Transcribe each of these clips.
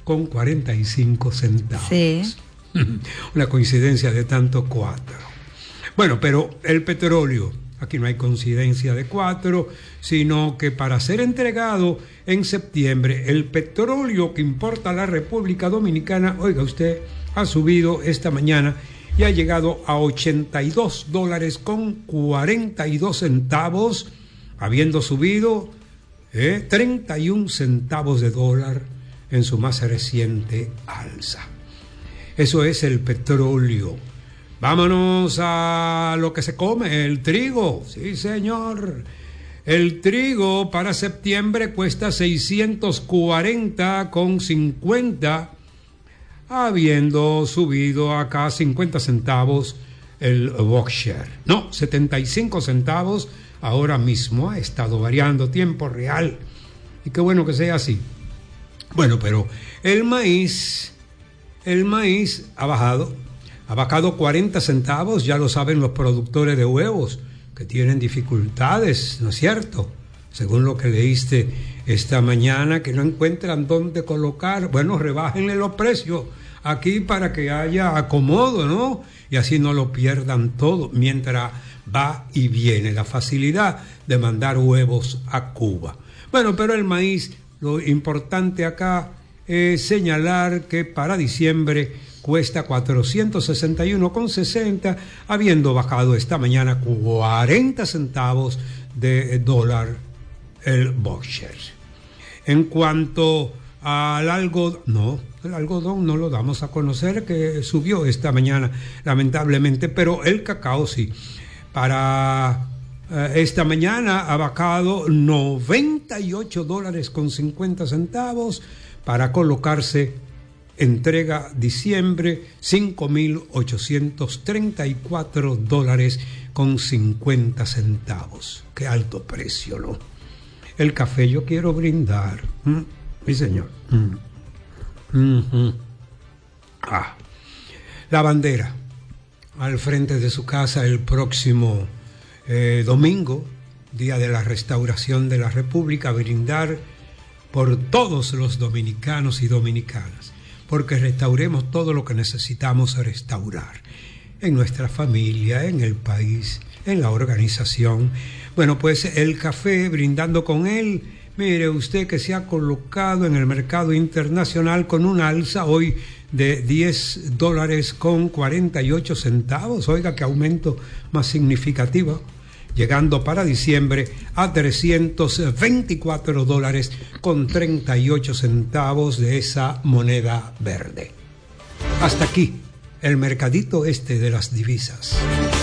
con 45 centavos. Sí. Una coincidencia de tanto 4. Bueno, pero el petróleo, aquí no hay coincidencia de 4, sino que para ser entregado en septiembre, el petróleo que importa la República Dominicana, oiga usted, ha subido esta mañana y ha llegado a $82 con 42 centavos, habiendo subido 31 centavos de dólar en su más reciente alza. Eso es el petróleo. Vámonos a lo que se come, el trigo. Sí, señor. El trigo para septiembre cuesta 640,50, habiendo subido acá 50 centavos el Boxer. No, 75 centavos ahora mismo. Ha estado variando, tiempo real. Y qué bueno que sea así. Bueno, pero el maíz ha bajado 40 centavos, ya lo saben los productores de huevos, que tienen dificultades, ¿no es cierto? Según lo que leíste esta mañana, que no encuentran dónde colocar. Bueno, rebájenle los precios aquí para que haya acomodo, ¿no? Y así no lo pierdan todo, mientras va y viene la facilidad de mandar huevos a Cuba. Bueno, pero el maíz, lo importante acá es señalar que para diciembre cuesta 461,60, habiendo bajado esta mañana 40 centavos de dólar el Boxer. En cuanto al algodón, el algodón no lo damos a conocer, que subió esta mañana lamentablemente, pero el cacao sí. Para esta mañana ha bajado $98,50 para colocarse entrega diciembre $5,834,50. Qué alto precio, ¿no? El café yo quiero brindar. Sí, señor. La bandera al frente de su casa el próximo domingo, día de la restauración de la República, brindar por todos los dominicanos y dominicanas, porque restauremos todo lo que necesitamos restaurar en nuestra familia, en el país, en la organización. Bueno, pues el café, brindando con él, mire usted que se ha colocado en el mercado internacional con una alza hoy de $10,48. Oiga, qué aumento más significativo, llegando para diciembre a $324,38 de esa moneda verde. Hasta aquí el mercadito este de las divisas.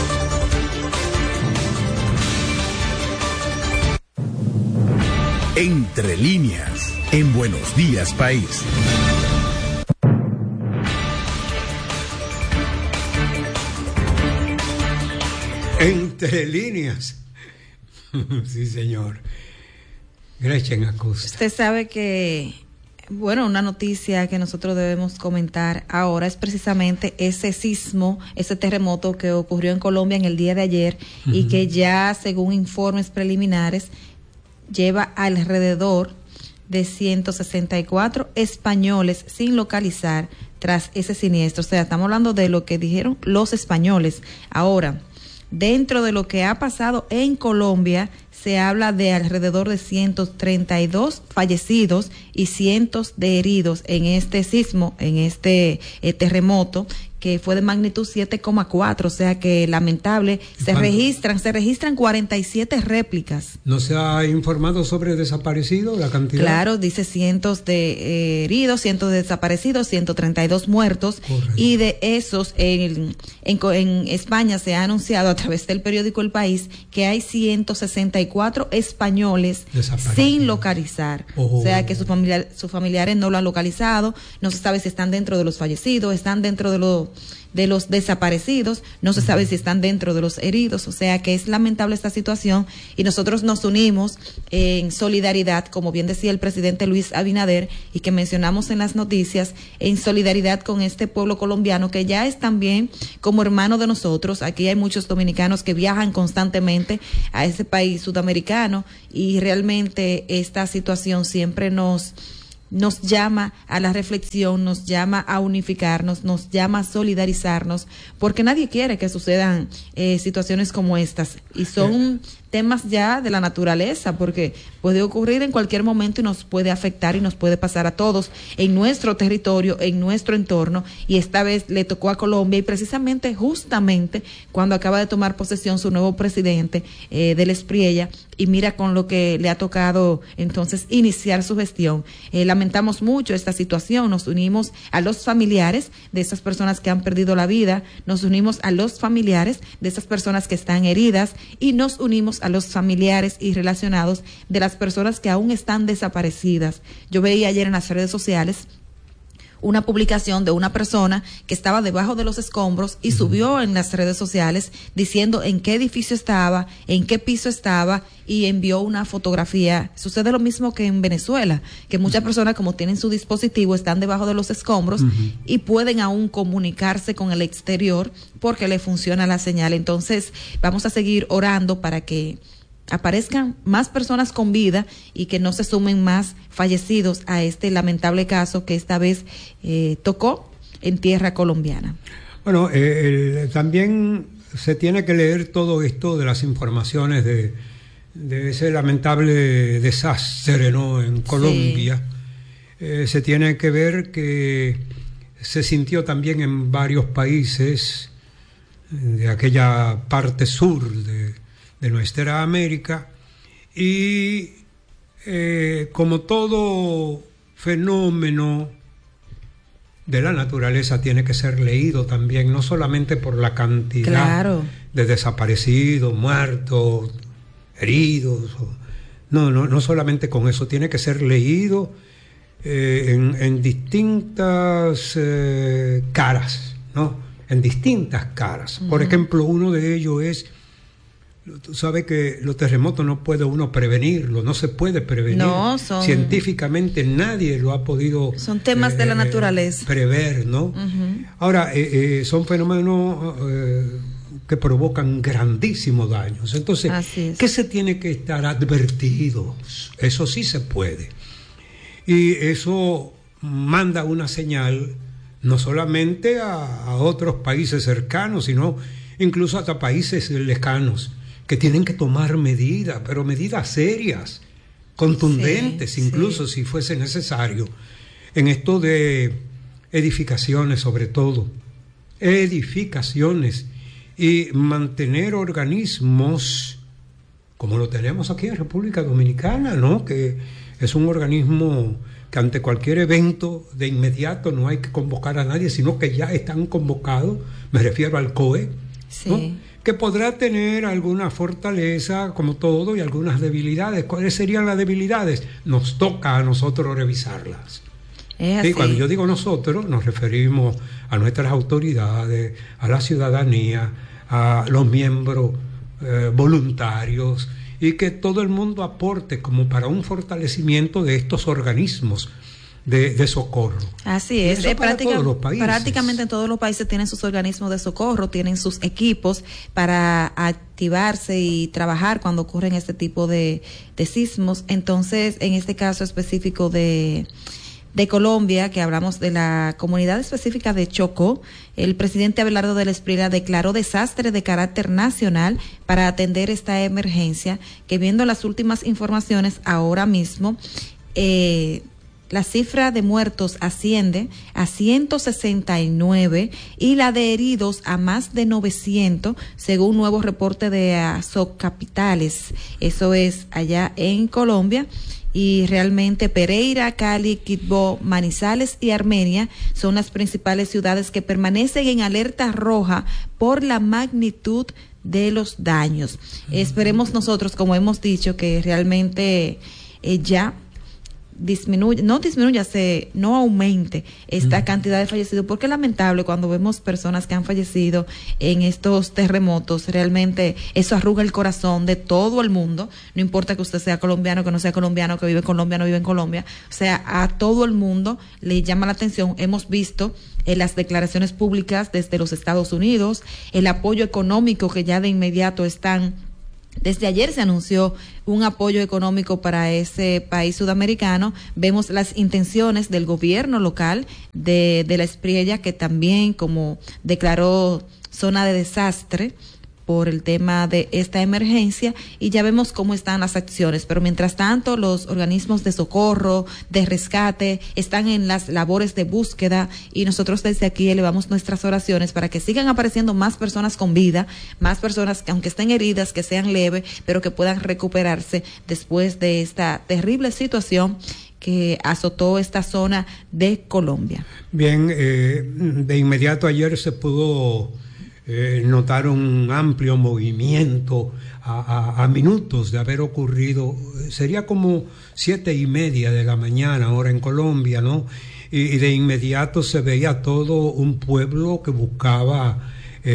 Entre líneas, en Buenos Días País. Entre líneas. Sí, señor. Gretchen Acosta. Usted sabe que, bueno, una noticia que nosotros debemos comentar ahora es precisamente ese sismo, ese terremoto que ocurrió en Colombia en el día de ayer y que ya, según informes preliminares, lleva alrededor de 164 españoles sin localizar tras ese siniestro. O sea, estamos hablando de lo que dijeron los españoles. Ahora, dentro de lo que ha pasado en Colombia, se habla de alrededor de 132 fallecidos y cientos de heridos en este sismo, en este terremoto, que fue de magnitud 7,4, o sea que lamentable. Se registran 47 réplicas. ¿No se ha informado sobre desaparecidos, la cantidad? Claro, dice cientos de heridos, cientos de desaparecidos, 132 muertos. Correcto. Y de esos, en España se ha anunciado a través del periódico El País que hay 164 españoles sin localizar. O sea que sus familiares no lo han localizado, no se sabe si están dentro de los fallecidos, están dentro de los desaparecidos, no se sabe si están dentro de los heridos. O sea que es lamentable esta situación y nosotros nos unimos en solidaridad, como bien decía el presidente Luis Abinader y que mencionamos en las noticias, en solidaridad con este pueblo colombiano que ya es también como hermano de nosotros. Aquí hay muchos dominicanos que viajan constantemente a ese país sudamericano y realmente esta situación siempre nos nos llama a la reflexión, nos llama a unificarnos, nos llama a solidarizarnos, porque nadie quiere que sucedan situaciones como estas, y son temas ya de la naturaleza, porque puede ocurrir en cualquier momento y nos puede afectar y nos puede pasar a todos en nuestro territorio, en nuestro entorno, y esta vez le tocó a Colombia, y precisamente, justamente, cuando acaba de tomar posesión su nuevo presidente del Espriella, y mira con lo que le ha tocado entonces iniciar su gestión. Lamentamos mucho esta situación, nos unimos a los familiares de esas personas que han perdido la vida, nos unimos a los familiares de esas personas que están heridas, y nos unimos a los familiares y relacionados de las personas que aún están desaparecidas. Yo veía ayer en las redes sociales una publicación de una persona que estaba debajo de los escombros y subió en las redes sociales diciendo en qué edificio estaba, en qué piso estaba, y envió una fotografía. Sucede lo mismo que en Venezuela, que muchas personas, como tienen su dispositivo, están debajo de los escombros y pueden aún comunicarse con el exterior porque le funciona la señal. Entonces vamos a seguir orando para que aparezcan más personas con vida y que no se sumen más fallecidos a este lamentable caso que esta vez tocó en tierra colombiana. Bueno, también se tiene que leer todo esto de las informaciones de ese lamentable desastre, ¿no?, en Colombia. Sí. Se tiene que ver que se sintió también en varios países de aquella parte sur de nuestra América, y como todo fenómeno de la naturaleza tiene que ser leído también, no solamente por la cantidad de desaparecidos, muertos, heridos, no solamente con eso, tiene que ser leído en distintas caras, ¿no? En distintas caras. Por ejemplo, uno de ellos es, tú sabes que los terremotos no puede uno prevenirlo, no se puede prevenir. No, científicamente nadie lo ha podido. Son temas de la naturaleza. Prever, ¿no? Ahora, son fenómenos que provocan grandísimos daños. Entonces, ¿qué se tiene que estar advertido? Eso sí se puede. Y eso manda una señal no solamente a otros países cercanos, sino incluso hasta países lejanos, que tienen que tomar medidas, pero medidas serias, contundentes, incluso si fuese necesario, en esto de edificaciones, sobre todo, edificaciones, y mantener organismos como lo tenemos aquí en República Dominicana, ¿no?, que es un organismo que ante cualquier evento de inmediato no hay que convocar a nadie, sino que ya están convocados, me refiero al COE, ¿no?, que podrá tener alguna fortaleza como todo y algunas debilidades. ¿Cuáles serían las debilidades? Nos toca a nosotros revisarlas. Sí, cuando yo digo nosotros, nos referimos a nuestras autoridades, a la ciudadanía, a los miembros voluntarios, y que todo el mundo aporte como para un fortalecimiento de estos organismos de socorro. Así es, prácticamente en todos los países tienen sus organismos de socorro, tienen sus equipos para activarse y trabajar cuando ocurren este tipo de sismos. Entonces, en este caso específico de Colombia, que hablamos de la comunidad específica de Chocó, el presidente Abelardo del Espriella declaró desastre de carácter nacional para atender esta emergencia, que viendo las últimas informaciones ahora mismo, la cifra de muertos asciende a 169 y la de heridos a más de 900, según un nuevo reporte de Socapitales. Eso es allá en Colombia. Y realmente Pereira, Cali, Quibdó, Manizales y Armenia son las principales ciudades que permanecen en alerta roja por la magnitud de los daños. Esperemos nosotros, como hemos dicho, que realmente ya no aumente esta cantidad de fallecidos, porque es lamentable cuando vemos personas que han fallecido en estos terremotos. Realmente eso arruga el corazón de todo el mundo, no importa que usted sea colombiano, que no sea colombiano, que vive en Colombia, no vive en Colombia, o sea, a todo el mundo le llama la atención. Hemos visto las declaraciones públicas desde los Estados Unidos, el apoyo económico que ya de inmediato están Desde ayer se anunció un apoyo económico para ese país sudamericano. Vemos las intenciones del gobierno local de La Espriella, que también, como declaró zona de desastre por el tema de esta emergencia, y ya vemos cómo están las acciones. Pero mientras tanto, los organismos de socorro, de rescate, están en las labores de búsqueda, y nosotros desde aquí elevamos nuestras oraciones para que sigan apareciendo más personas con vida, más personas que, aunque estén heridas, que sean leves, pero que puedan recuperarse después de esta terrible situación que azotó esta zona de Colombia. Bien, de inmediato ayer se pudo notar un amplio movimiento a minutos de haber ocurrido, sería como 7:30 de la mañana ahora en Colombia, ¿no? Y de inmediato se veía todo un pueblo que buscaba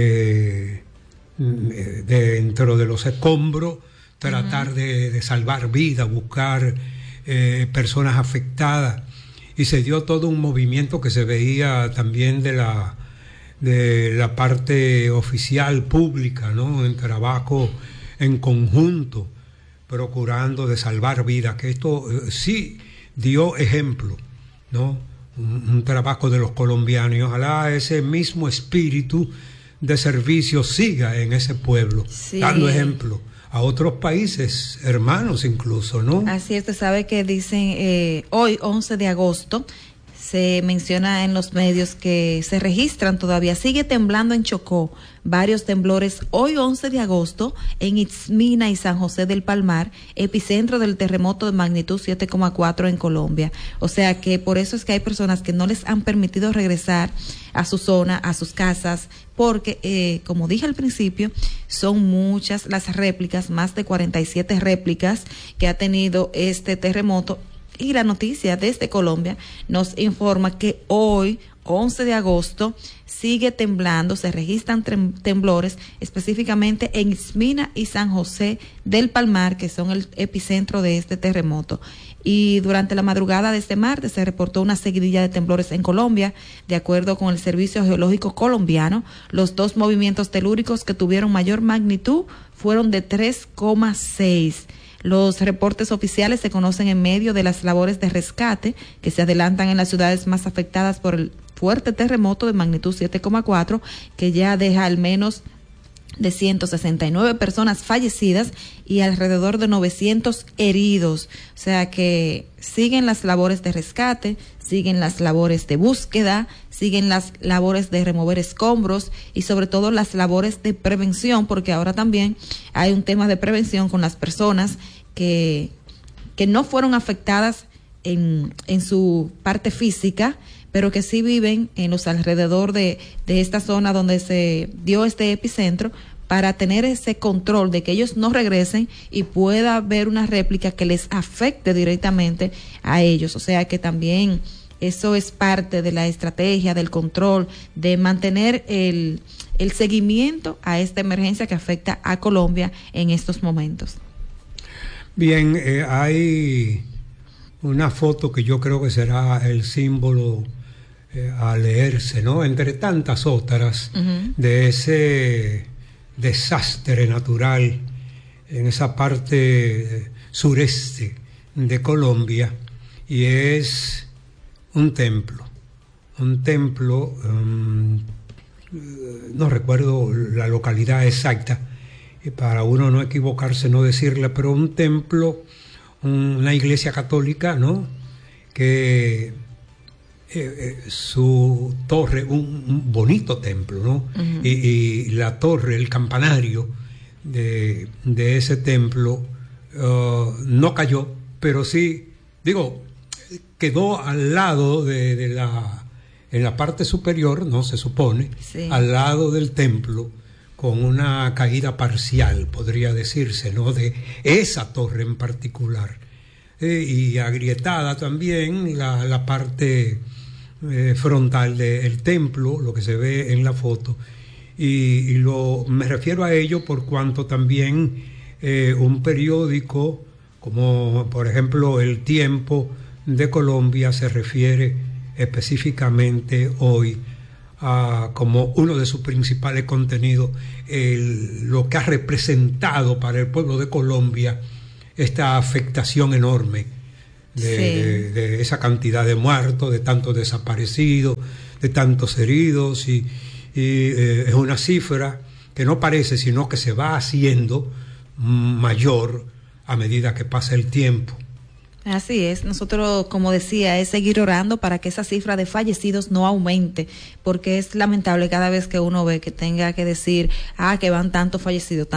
dentro de los escombros tratar de salvar vidas, buscar personas afectadas, y se dio todo un movimiento que se veía también de la parte oficial pública, ¿no? En trabajo en conjunto, procurando de salvar vidas, que esto sí dio ejemplo, ¿no? Un trabajo de los colombianos, y ojalá ese mismo espíritu de servicio siga en ese pueblo, sí, dando ejemplo a otros países hermanos incluso, ¿no? Así es, usted sabe que dicen hoy 11 de agosto se menciona en los medios que se registran todavía, sigue temblando en Chocó, varios temblores hoy 11 de agosto en Itzmina y San José del Palmar, epicentro del terremoto de magnitud 7,4 en Colombia. O sea que por eso es que hay personas que no les han permitido regresar a su zona, a sus casas, porque como dije al principio, son muchas las réplicas, más de 47 réplicas que ha tenido este terremoto. Y la noticia desde Colombia nos informa que hoy, 11 de agosto, sigue temblando, se registran temblores específicamente en Itzmina y San José del Palmar, que son el epicentro de este terremoto. Y durante la madrugada de este martes se reportó una seguidilla de temblores en Colombia. De acuerdo con el Servicio Geológico Colombiano, los dos movimientos telúricos que tuvieron mayor magnitud fueron de 3,6. Los reportes oficiales se conocen en medio de las labores de rescate que se adelantan en las ciudades más afectadas por el fuerte terremoto de magnitud 7,4, que ya deja al menos de 169 personas fallecidas y alrededor de 900 heridos. O sea que siguen las labores de rescate, siguen las labores de búsqueda, siguen las labores de remover escombros y sobre todo las labores de prevención, porque ahora también hay un tema de prevención con las personas que no fueron afectadas en su parte física, pero que sí viven en los alrededor de esta zona donde se dio este epicentro, para tener ese control de que ellos no regresen y pueda haber una réplica que les afecte directamente a ellos. O sea que también eso es parte de la estrategia, del control, de mantener el seguimiento a esta emergencia que afecta a Colombia en estos momentos. Bien, hay una foto que yo creo que será el símbolo a leerse, ¿no? Entre tantas otras, de ese desastre natural en esa parte sureste de Colombia, y es un templo, no recuerdo la localidad exacta, para uno no equivocarse, no decirle, pero un templo, una iglesia católica, ¿no? Que su torre, un bonito templo, ¿no? Y la torre, el campanario de ese templo no cayó, pero sí, quedó al lado en la parte superior, no se supone, sí, al lado del templo, con una caída parcial, podría decirse, ¿no? De esa torre en particular. Y agrietada también la parte frontal del templo, lo que se ve en la foto. Y me refiero a ello por cuanto también un periódico, como por ejemplo El Tiempo de Colombia, se refiere específicamente hoy como uno de sus principales contenidos lo que ha representado para el pueblo de Colombia esta afectación enorme de esa cantidad de muertos, de tantos desaparecidos, de tantos heridos, y es una cifra que no parece, sino que se va haciendo mayor a medida que pasa el tiempo. Así es, nosotros, como decía, es seguir orando para que esa cifra de fallecidos no aumente, porque es lamentable cada vez que uno ve que tenga que decir, que van tantos fallecidos,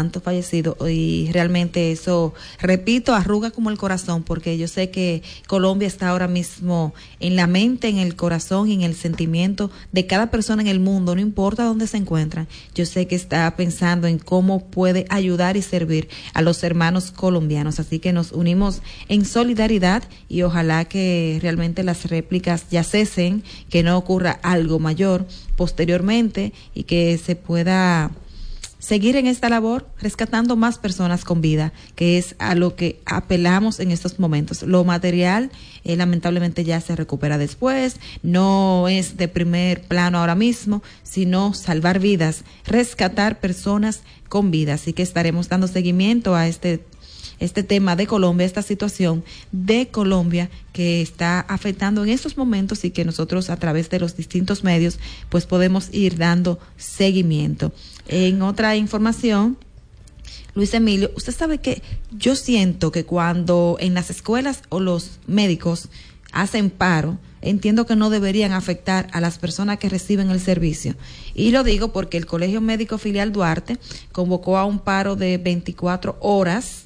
y realmente eso, repito, arruga como el corazón, porque yo sé que Colombia está ahora mismo en la mente, en el corazón y en el sentimiento de cada persona en el mundo, no importa dónde se encuentran. Yo sé que está pensando en cómo puede ayudar y servir a los hermanos colombianos, así que nos unimos en solidaridad y ojalá que realmente las réplicas ya cesen, que no ocurra algo mayor posteriormente y que se pueda seguir en esta labor rescatando más personas con vida, que es a lo que apelamos en estos momentos. Lo material lamentablemente ya se recupera después, no es de primer plano ahora mismo, sino salvar vidas, rescatar personas con vida. Así que estaremos dando seguimiento a este tema de Colombia, esta situación de Colombia que está afectando en estos momentos y que nosotros a través de los distintos medios pues podemos ir dando seguimiento. En otra información, Luis Emilio, usted sabe que yo siento que cuando en las escuelas o los médicos hacen paro, entiendo que no deberían afectar a las personas que reciben el servicio. Y lo digo porque el Colegio Médico Filial Duarte convocó a un paro de 24 horas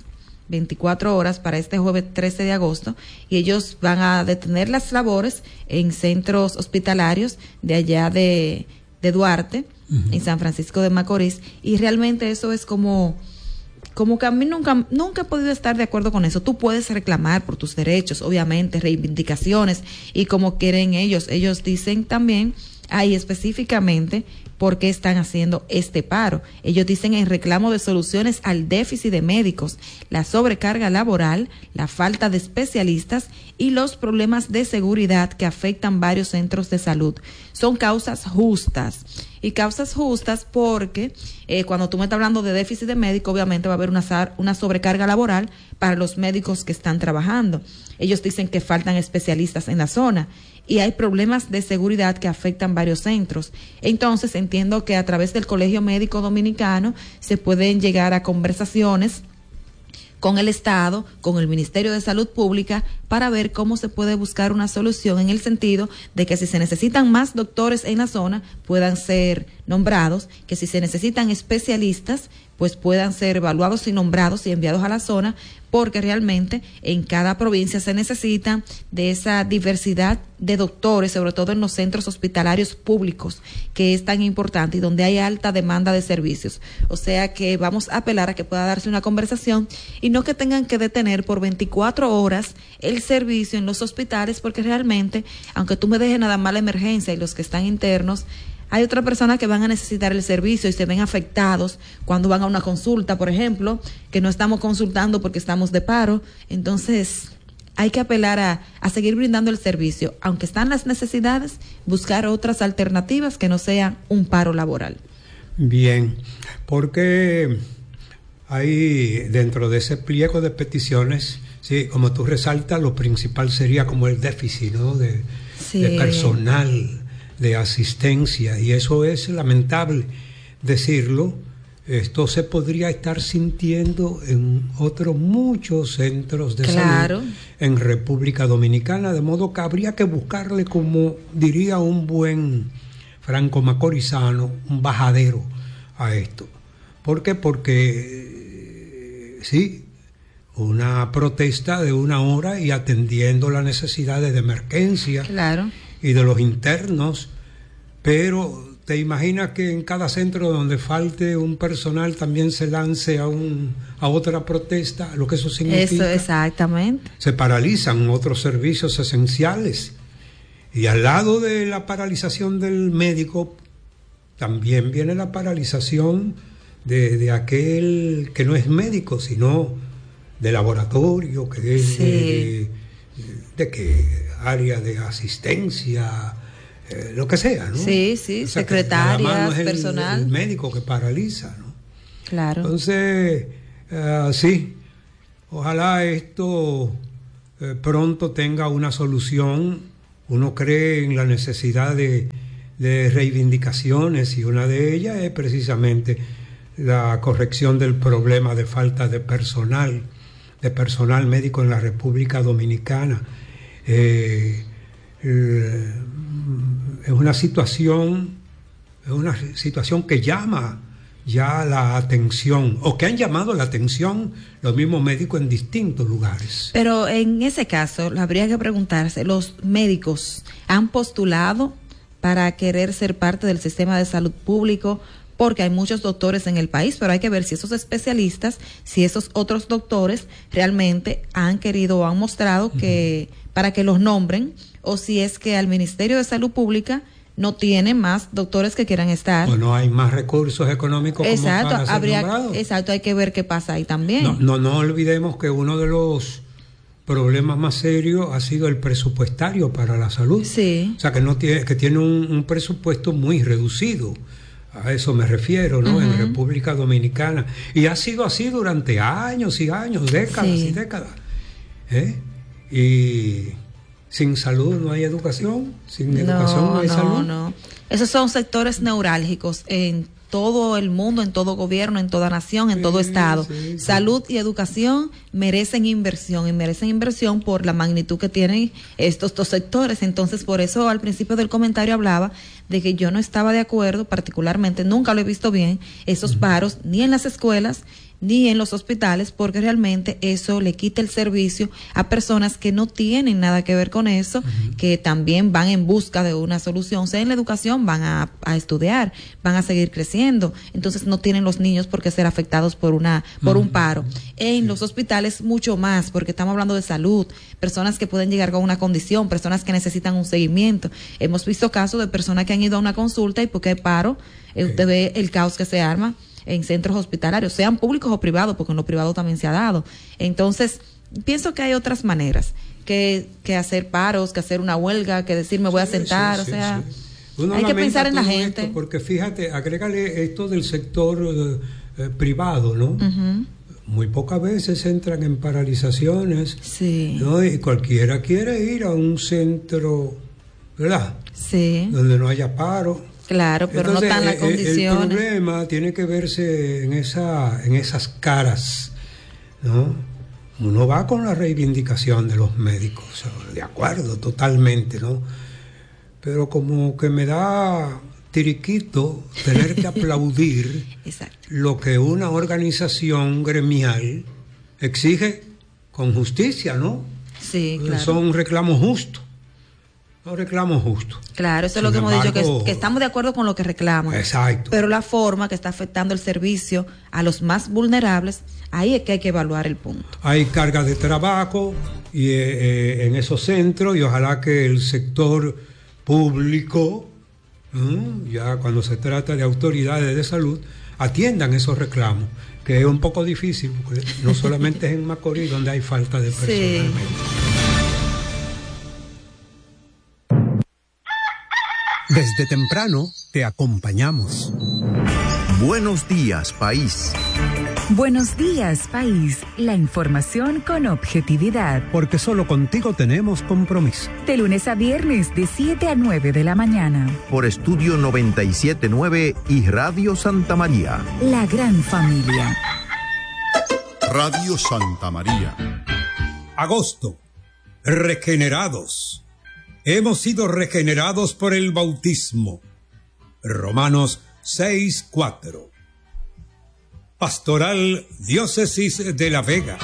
para este jueves 13 de agosto, y ellos van a detener las labores en centros hospitalarios de allá de Duarte, en San Francisco de Macorís, y realmente eso es como que a mí nunca he podido estar de acuerdo con eso. Tú puedes reclamar por tus derechos, obviamente, reivindicaciones, y como quieren ellos dicen también ahí específicamente por qué están haciendo este paro. Ellos dicen en reclamo de soluciones al déficit de médicos, la sobrecarga laboral, la falta de especialistas y los problemas de seguridad que afectan varios centros de salud. Son causas justas. Y causas justas porque cuando tú me estás hablando de déficit de médicos, obviamente va a haber una sobrecarga laboral para los médicos que están trabajando. Ellos dicen que faltan especialistas en la zona y hay problemas de seguridad que afectan varios centros. Entonces entiendo que a través del Colegio Médico Dominicano se pueden llegar a conversaciones con el Estado, con el Ministerio de Salud Pública, para ver cómo se puede buscar una solución en el sentido de que si se necesitan más doctores en la zona, puedan ser nombrados, que si se necesitan especialistas, pues puedan ser evaluados y nombrados y enviados a la zona, porque realmente en cada provincia se necesita de esa diversidad de doctores, sobre todo en los centros hospitalarios públicos, que es tan importante y donde hay alta demanda de servicios. O sea que vamos a apelar a que pueda darse una conversación y no que tengan que detener por 24 horas el servicio en los hospitales, porque realmente, aunque tú me dejes nada más la emergencia y los que están internos, hay otras personas que van a necesitar el servicio y se ven afectados cuando van a una consulta, por ejemplo, que no estamos consultando porque estamos de paro. Entonces, hay que apelar a seguir brindando el servicio. Aunque están las necesidades, buscar otras alternativas que no sean un paro laboral. Bien, porque hay dentro de ese pliego de peticiones, sí, como tú resaltas, lo principal sería como el déficit, ¿no? de personal, de asistencia, y eso es lamentable decirlo. Esto se podría estar sintiendo en otros muchos centros de salud en República Dominicana, de modo que habría que buscarle, como diría un buen franco macorizano, un bajadero a esto. ¿Por qué? Porque sí, una protesta de una hora y atendiendo las necesidades de emergencia y de los internos, pero ¿te imaginas que en cada centro donde falte un personal también se lance a otra protesta? Lo que eso significa. Eso, exactamente. Se paralizan otros servicios esenciales. Y al lado de la paralización del médico, también viene la paralización de aquel que no es médico, sino de laboratorio, que es de que área de asistencia, lo que sea, ¿no? Sí, o sea, secretarias, no es personal. el médico que paraliza, ¿no? Claro. Entonces, sí, ojalá esto pronto tenga una solución. Uno cree en la necesidad de reivindicaciones y una de ellas es precisamente la corrección del problema de falta de personal médico en la República Dominicana. Es una situación que llama ya la atención, o que han llamado la atención los mismos médicos en distintos lugares. Pero en ese caso, habría que preguntarse, ¿los médicos han postulado para querer ser parte del sistema de salud público? Porque hay muchos doctores en el país, pero hay que ver si esos especialistas, si esos otros doctores realmente han querido o han mostrado que para que los nombren, o si es que al Ministerio de Salud Pública no tiene más doctores que quieran estar. O no hay más recursos económicos como para ser nombrados. Exacto, hay que ver qué pasa ahí también. No olvidemos que uno de los problemas más serios ha sido el presupuestario para la salud. Sí. O sea, que tiene un presupuesto muy reducido. A eso me refiero, ¿no? En República Dominicana. Y ha sido así durante años y años, décadas y décadas. Y sin salud no hay educación, sin educación no hay salud. No. Esos son sectores neurálgicos en todo el mundo, en todo gobierno, en toda nación, en todo estado. Salud y educación merecen inversión, y merecen inversión por la magnitud que tienen estos dos sectores. Entonces, por eso al principio del comentario hablaba de que yo no estaba de acuerdo, particularmente, nunca lo he visto bien, esos paros, ni en las escuelas, ni en los hospitales, porque realmente eso le quita el servicio a personas que no tienen nada que ver con eso, que también van en busca de una solución. O sea, en la educación van a estudiar, van a seguir creciendo, entonces no tienen los niños por qué ser afectados por un paro. En los hospitales mucho más, porque estamos hablando de salud, personas que pueden llegar con una condición, personas que necesitan un seguimiento. Hemos visto casos de personas que han ido a una consulta y porque hay paro, usted ve el caos que se arma en centros hospitalarios, sean públicos o privados, porque en lo privado también se ha dado. Entonces, pienso que hay otras maneras que hacer paros, que hacer una huelga, que decir me voy a sentar, hay que pensar en la gente. Porque fíjate, agrégale esto del sector privado, ¿no? Muy pocas veces entran en paralizaciones, ¿no? Y cualquiera quiere ir a un centro, ¿verdad? Sí. Donde no haya paro. Claro, pero entonces, no están las condiciones. El problema tiene que verse en esas caras, ¿no? Uno va con la reivindicación de los médicos, o sea, de acuerdo, totalmente, ¿no? Pero como que me da tiriquito tener que aplaudir lo que una organización gremial exige con justicia, ¿no? Sí, claro. Son reclamos justos. No reclamo justo. Claro, eso es lo que hemos dicho, que estamos de acuerdo con lo que reclaman. Exacto. Pero la forma que está afectando el servicio a los más vulnerables, ahí es que hay que evaluar el punto. Hay carga de trabajo y en esos centros, y ojalá que el sector público, ya cuando se trata de autoridades de salud, atiendan esos reclamos, que es un poco difícil, porque no solamente es en Macorís donde hay falta de personal médico. Desde temprano te acompañamos. Buenos días, país. Buenos días, país. La información con objetividad. Porque solo contigo tenemos compromiso. De lunes a viernes, de 7 a 9 de la mañana. Por Estudio 97.9 y Radio Santa María. La gran familia. Radio Santa María. Agosto. Regenerados. Hemos sido regenerados por el bautismo. Romanos 6:4. Pastoral Diócesis de La Vega.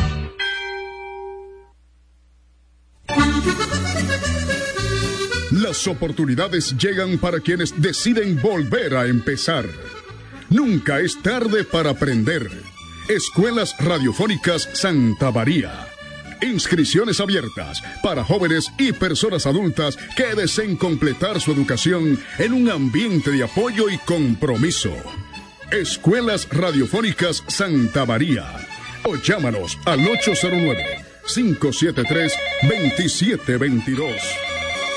Las oportunidades llegan para quienes deciden volver a empezar. Nunca es tarde para aprender. Escuelas Radiofónicas Santa María. Inscripciones abiertas para jóvenes y personas adultas que deseen completar su educación en un ambiente de apoyo y compromiso. Escuelas Radiofónicas Santa María. O llámanos al 809-573-2722.